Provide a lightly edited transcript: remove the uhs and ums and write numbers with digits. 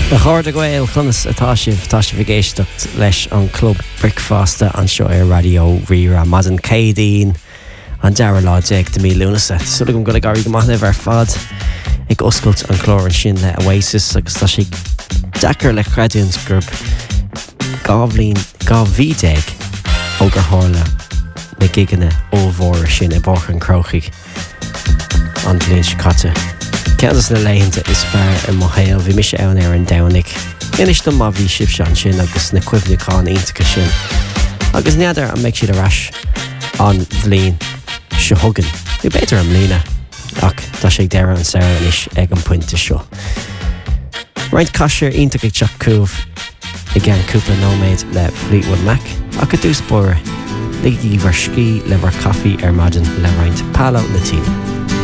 Na cháir a ghail chunas atá sibh géisteacht leis an club bricfásta an seo ar radio rira madan cédaín an deara lá déag de mí lúnasa. Sula go le garí go maithna bhar fad ag oscailt an chlór an sin le Oasis agus tá si dechar le creadúns gurb gábhí déag ógur hála na giganna ómhór sin i bór an crochaí an bblin sicáte. Ceannas na léinnta is fearr i mothéal bhí mis ann ar an damhanig. Inis do má bhí sibh sean sin agus na cuimhneáin iontacha sin. Agus neadar an méid siad arás an bhlín se thugan. Bhí beidir am lína ach tá sé deire an saoire inis ag an puinte seo. Roint caiisiir iontacha teach cúmh i gceann cúpla nóméid le Fleetwood Mac ach go dús bóra ligí bhar scí le bhar caí ar maidin le roint Palo Latino.